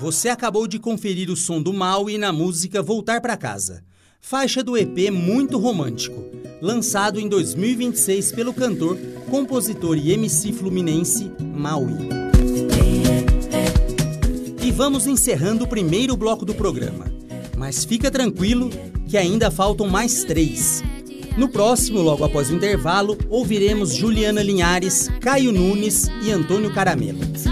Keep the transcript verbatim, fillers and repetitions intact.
Você acabou de conferir o som do Maui na música Voltar Pra Casa, faixa do E P Muito Romântico, lançado em dois mil e vinte e seis pelo cantor, compositor e M C fluminense Maui. E vamos encerrando o primeiro bloco do programa, mas fica tranquilo que ainda faltam mais três. No próximo, logo após o intervalo, ouviremos Juliana Linhares, Caio Nunes e Antônio Caramelo.